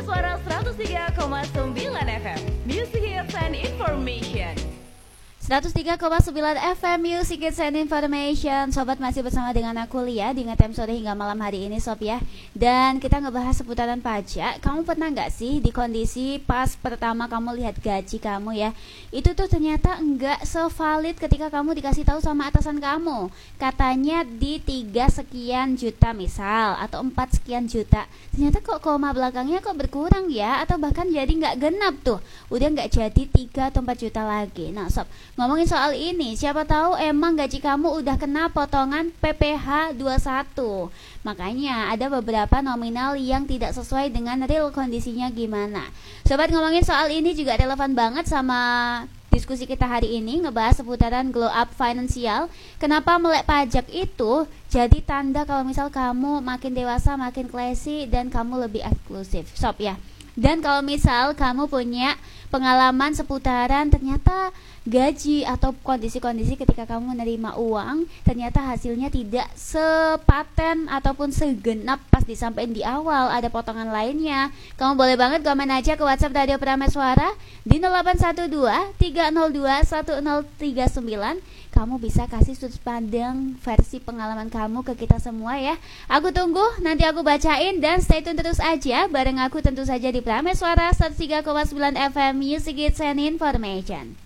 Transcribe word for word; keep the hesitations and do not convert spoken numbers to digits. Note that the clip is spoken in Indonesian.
Suara seratus tiga koma sembilan F M Music Hits and Information. seratus tiga koma sembilan F M Music Hits and Information. Sobat, masih bersama dengan aku Lia di Ngetem Sore hingga malam hari ini Sob ya. Dan kita ngebahas seputaran pajak. Kamu pernah gak sih di kondisi pas pertama kamu lihat gaji kamu ya, itu tuh ternyata enggak sevalid ketika kamu dikasih tahu sama atasan kamu. Katanya di tiga sekian juta misal, atau empat sekian juta. Ternyata kok koma belakangnya kok berkurang ya, atau bahkan jadi gak genap tuh, udah gak jadi tiga atau empat juta lagi. Nah Sob, ngomongin soal ini, siapa tahu emang gaji kamu udah kena potongan P P H dua puluh satu. Makanya ada beberapa nominal yang tidak sesuai dengan real kondisinya gimana. Sobat, ngomongin soal ini juga relevan banget sama diskusi kita hari ini, ngebahas seputaran glow up finansial. Kenapa melek pajak itu jadi tanda kalau misal kamu makin dewasa, makin classy, dan kamu lebih eksklusif Sob ya. Dan kalau misal kamu punya pengalaman seputaran ternyata gaji atau kondisi-kondisi ketika kamu menerima uang ternyata hasilnya tidak sepaten ataupun segenap pas disampaikan di awal, ada potongan lainnya, kamu boleh banget komen aja ke WhatsApp Radio Prameswara di nol delapan satu dua tiga nol dua satu nol tiga sembilan. Kamu bisa kasih sudut pandang versi pengalaman kamu ke kita semua ya. Aku tunggu, nanti aku bacain, dan stay tune terus aja bareng aku tentu saja di Prameswara seratus tiga koma sembilan F M Music Hits and Information.